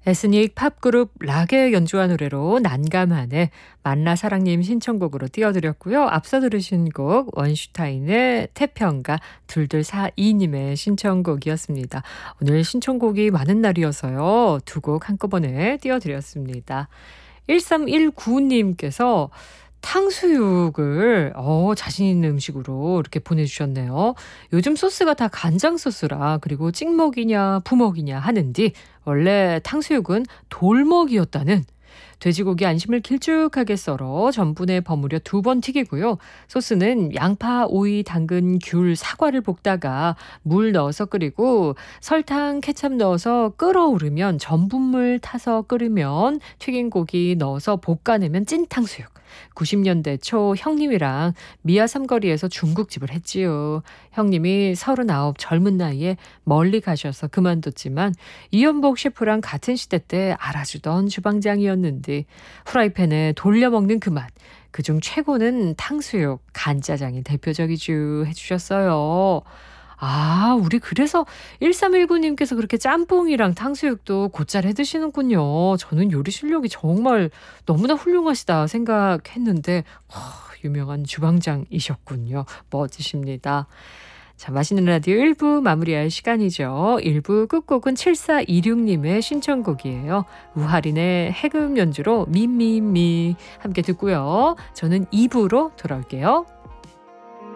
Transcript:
에스닉 팝그룹 락에 연주한 노래로 난감하네 만나사랑님 신청곡으로 띄워드렸고요. 앞서 들으신 곡 원슈타인의 태평가 2242님의 신청곡이었습니다. 오늘 신청곡이 많은 날이어서요. 두 곡 한꺼번에 띄워드렸습니다. 1319님께서 탕수육을 자신 있는 음식으로 이렇게 보내주셨네요. 요즘 소스가 다 간장 소스라 그리고 찍먹이냐 부먹이냐 하는데 원래 탕수육은 돌먹이었다는 돼지고기 안심을 길쭉하게 썰어 전분에 버무려 2번 튀기고요. 소스는 양파, 오이, 당근, 귤, 사과를 볶다가 물 넣어서 끓이고 설탕, 케첩 넣어서 끓어오르면 전분물 타서 끓이면 튀긴 고기 넣어서 볶아내면 찐 탕수육. 90년대 초 형님이랑 미아 삼거리에서 중국집을 했지요. 형님이 39 젊은 나이에 멀리 가셔서 그만뒀지만 이연복 셰프랑 같은 시대 때 알아주던 주방장이었는데 후라이팬에 돌려먹는 그 맛. 그중 최고는 탕수육, 간짜장이 대표적이죠 해주셨어요. 우리 그래서 1319님께서 그렇게 짬뽕이랑 탕수육도 곧잘 해 드시는군요. 저는 요리 실력이 정말 너무나 훌륭하시다 생각했는데 유명한 주방장이셨군요. 멋지십니다. 자, 맛있는 라디오 1부 마무리할 시간이죠. 1부 끝곡은 7426님의 신청곡이에요. 우하린의 해금 연주로 미미미 함께 듣고요. 저는 2부로 돌아올게요.